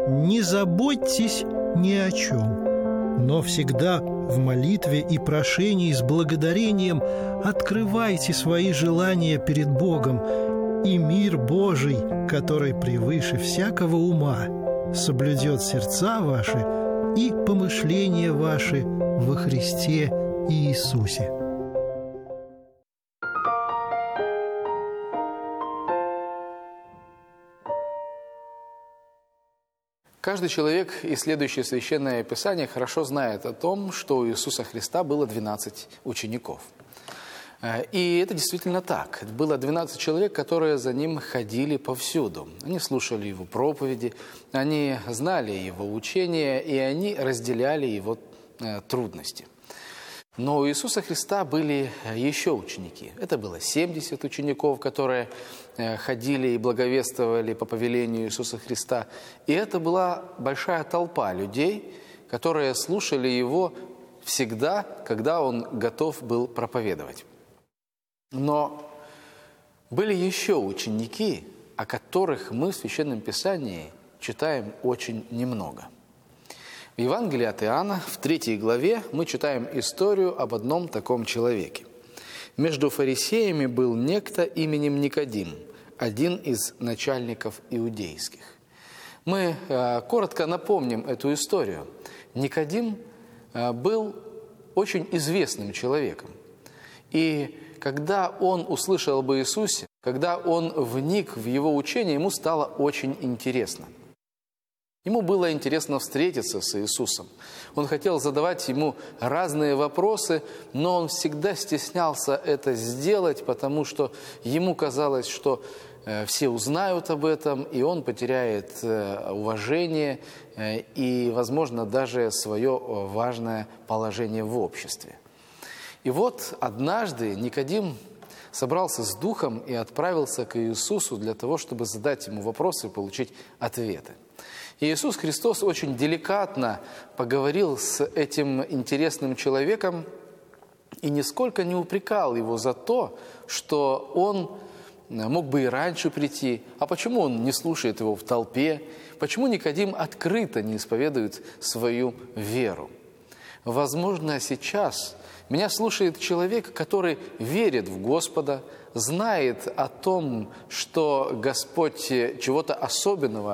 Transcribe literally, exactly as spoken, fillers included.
не заботьтесь ни о чем, но всегда в молитве и прошении с благодарением открывайте свои желания перед Богом, и мир Божий, который превыше всякого ума, соблюдет сердца ваши и помышления ваши во Христе Иисусе. Каждый человек, исследующий Священное Писание, хорошо знает о том, что у Иисуса Христа было двенадцать учеников. И это действительно так. Было двенадцать человек, которые за Ним ходили повсюду. Они слушали Его проповеди, они знали Его учения, и они разделяли Его трудности. Но у Иисуса Христа были еще ученики. Это было семьдесят учеников, которые ходили и благовествовали по повелению Иисуса Христа. И это была большая толпа людей, которые слушали Его всегда, когда Он готов был проповедовать. Но были еще ученики, о которых мы в Священном Писании читаем очень немного. В Евангелии от Иоанна, в третьей главе, мы читаем историю об одном таком человеке. Между фарисеями был некто именем Никодим, один из начальников иудейских. Мы э, коротко напомним эту историю. Никодим э, был очень известным человеком. И когда он услышал об Иисусе, когда он вник в Его учение, ему стало очень интересно. Ему было интересно встретиться с Иисусом. Он хотел задавать Ему разные вопросы, но он всегда стеснялся это сделать, потому что ему казалось, что все узнают об этом, и он потеряет уважение и, возможно, даже свое важное положение в обществе. И вот однажды Никодим собрался с духом и отправился к Иисусу для того, чтобы задать Ему вопросы и получить ответы. И Иисус Христос очень деликатно поговорил с этим интересным человеком и нисколько не упрекал его за то, что он мог бы и раньше прийти. А почему он не слушает его в толпе? Почему Никодим открыто не исповедует свою веру? Возможно, сейчас меня слушает человек, который верит в Господа, знает о том, что Господь чего-то особенного